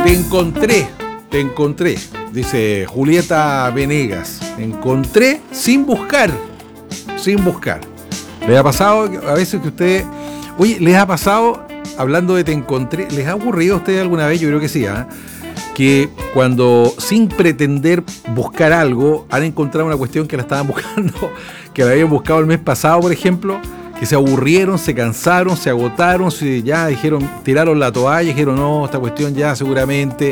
Te encontré, dice Julieta Venegas. Encontré sin buscar. ¿Les ha pasado a veces que ustedes... Oye, ¿les ha pasado, hablando de te encontré, les ha ocurrido a ustedes alguna vez? Yo creo que sí, que cuando sin pretender buscar algo, han encontrado una cuestión que la estaban buscando, que la habían buscado el mes pasado, por ejemplo, que se aburrieron, se cansaron, se agotaron, ya dijeron, tiraron la toalla, dijeron, no, esta cuestión ya seguramente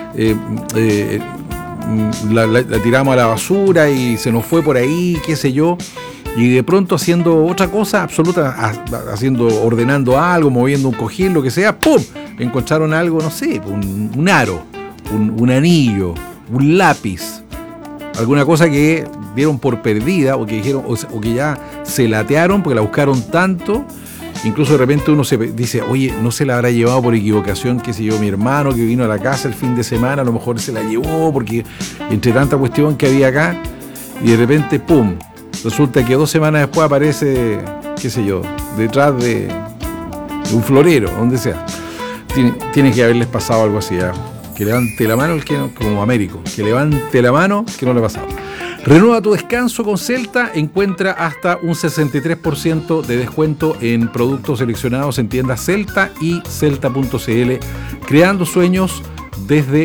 la tiramos a la basura y se nos fue por ahí, qué sé yo, y de pronto haciendo otra cosa absoluta, ordenando algo, moviendo un cojín, lo que sea, ¡pum!, encontraron algo, no sé, un aro, un anillo, un lápiz, alguna cosa que dieron por perdida o que dijeron o que ya se latearon porque la buscaron tanto. Incluso de repente uno se dice, oye, no se la habrá llevado por equivocación, qué sé yo, mi hermano que vino a la casa el fin de semana, a lo mejor se la llevó porque entre tanta cuestión que había acá, y de repente, pum, resulta que 2 semanas después aparece, qué sé yo, detrás de un florero, donde sea. Tiene que haberles pasado algo así, ¿eh? Que levante la mano el que no, como Américo, que levante la mano que no le ha pasado. Renueva tu descanso con Celta, encuentra hasta un 63% de descuento en productos seleccionados en tiendas Celta y Celta.cl, creando sueños desde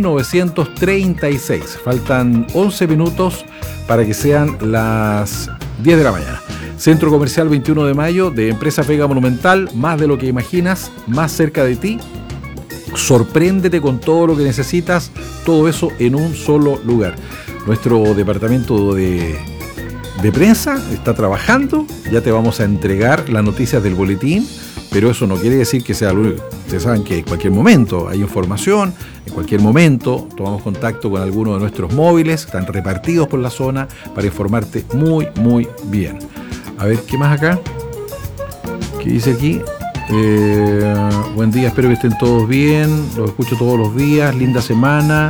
1936. Faltan 11 minutos para que sean las 10 de la mañana. Centro Comercial 21 de Mayo de Empresa Vega Monumental, más de lo que imaginas, más cerca de ti. Sorpréndete con todo lo que necesitas, todo eso en un solo lugar. Nuestro departamento de prensa está trabajando, ya te vamos a entregar las noticias del boletín, pero eso no quiere decir que sea lo único. Ustedes saben que en cualquier momento hay información, en cualquier momento tomamos contacto con alguno de nuestros móviles, están repartidos por la zona para informarte muy, muy bien. A ver, ¿qué más acá? ¿Qué dice aquí? Buen día, espero que estén todos bien, los escucho todos los días, linda semana.